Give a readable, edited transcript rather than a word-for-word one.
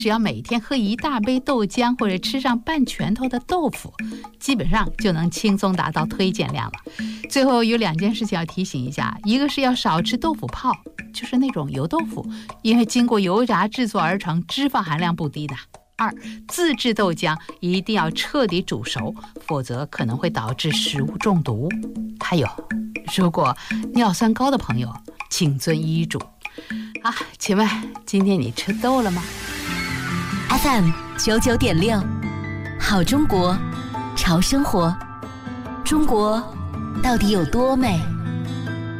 只要每天喝1大杯豆浆或者吃上半拳头的豆腐，基本上就能轻松达到推荐量了。最后有2件事情要提醒一下，一个是要少吃豆腐泡，就是那种油豆腐，因为经过油炸制作而成，脂肪含量不低的。2，自制豆浆一定要彻底煮熟，否则可能会导致食物中毒。还有，如果尿酸高的朋友，请遵医嘱。好，请问今天你吃豆了吗？ FM 99.6，好中国，潮生活。中国到底有多美？